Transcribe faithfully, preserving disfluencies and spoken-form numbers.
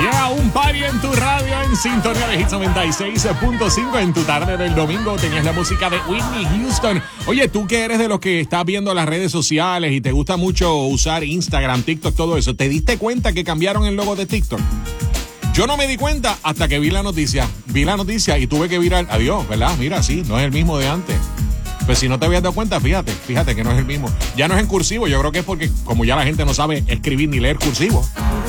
Llega un party en tu radio en sintonía de Hits noventa y seis punto cinco. En tu tarde del domingo tenías la música de Whitney Houston. Oye, tú que eres de los que estás viendo las redes sociales y te gusta mucho usar Instagram, TikTok, todo eso, ¿te diste cuenta que cambiaron el logo de TikTok? Yo no me di cuenta hasta que vi la noticia. Vi la noticia y tuve que virar. Adiós, ¿verdad? Mira, sí, no es el mismo de antes. Pues si no te habías dado cuenta, fíjate, fíjate que no es el mismo. Ya no es en cursivo, yo creo que es porque como ya la gente no sabe escribir ni leer cursivo.